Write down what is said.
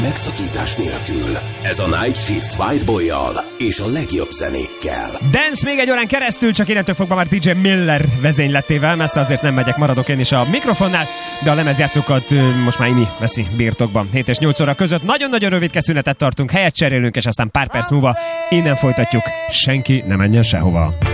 megszakítás nélkül. Ez a Night Shift Whiteboy-jal és a legjobb zenékkel. Dance még egy órán keresztül, csak innentől fogva már DJ Miller vezényletével, messze azért nem megyek, maradok én is a mikrofonnál, de a lemezjátszókat most már Imi veszi birtokban. 7 és 8 óra között nagyon-nagyon rövid szünetet tartunk, helyet cserélünk, és aztán pár perc múlva innen folytatjuk. Senki ne menjen sehova.